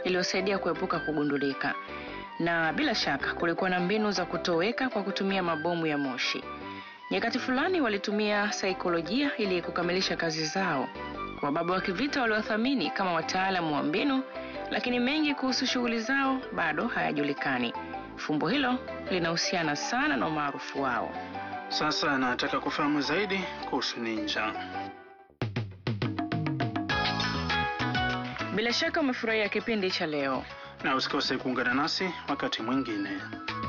iliyosaidia kuepuka kugundulika. Na bila shaka kulikuwa na mbinu za kutoweka kwa kutumia mabomu ya moshi. Nyakati fulani walitumia saikolojia ili kukamilisha kazi zao. Wababa wa kivita waliwathamini kama wataalamu wa mbinu, lakini mengi kuhusu shughuli zao bado hayajulikani. Fumbo hilo linahusiana sana na umaarufu wao. Sasa nataka kufahamu zaidi kuhusu ninja. Bila shaka umefurahia kipindi cha leo. Na usikose kuungana nasi wakati mwingine.